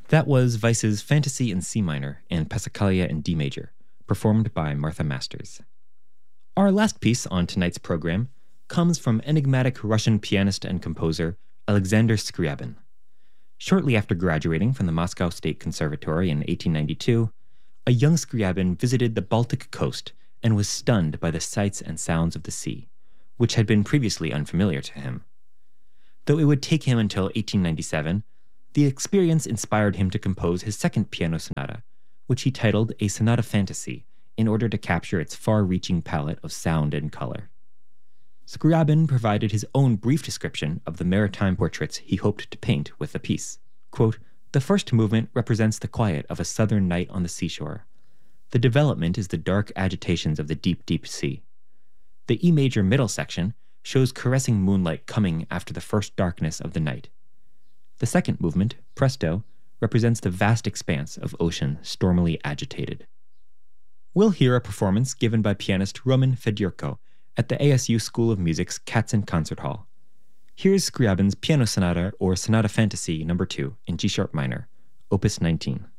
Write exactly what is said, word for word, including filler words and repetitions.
That was Weiss's Fantasy in C minor and Passacaglia in D major, performed by Martha Masters. Our last piece on tonight's program comes from enigmatic Russian pianist and composer Alexander Scriabin. Shortly after graduating from the Moscow State Conservatory in eighteen ninety-two, a young Scriabin visited the Baltic coast and was stunned by the sights and sounds of the sea, which had been previously unfamiliar to him. Though it would take him until eighteen ninety-seven, the experience inspired him to compose his second piano sonata, which he titled a Sonata Fantasy, in order to capture its far-reaching palette of sound and color. Scriabin provided his own brief description of the maritime portraits he hoped to paint with the piece. Quote, "The first movement represents the quiet of a southern night on the seashore. The development is the dark agitations of the deep, deep sea. The E major middle section shows caressing moonlight coming after the first darkness of the night. The second movement, presto, represents the vast expanse of ocean stormily agitated." We'll hear a performance given by pianist Roman Fedyorko at the A S U School of Music's Katzen Concert Hall. Here's Scriabin's Piano Sonata or Sonata Fantasy number two in G-sharp minor, opus nineteen.